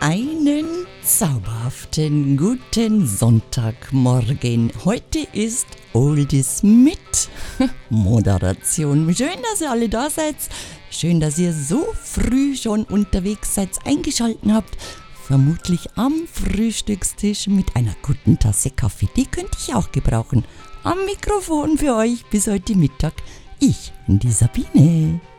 Einen zauberhaften guten Sonntagmorgen. Heute ist Oldies mit Moderation. Schön, dass ihr alle da seid. Schön, dass ihr so früh schon unterwegs seid, eingeschaltet habt. Vermutlich am Frühstückstisch mit einer guten Tasse Kaffee. Die könnte ich auch gebrauchen. Am Mikrofon für euch bis heute Mittag. Ich, die Sabine.